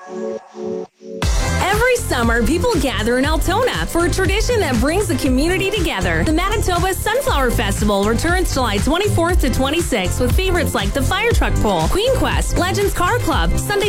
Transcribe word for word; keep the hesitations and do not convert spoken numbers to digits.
Every summer, people gather in Altona for a tradition that brings the community together. The Manitoba Sunflower Festival returns July twenty-fourth to twenty-sixth with favorites like the Fire Truck Pull, Queen Quest, Legends Car Club, Sunday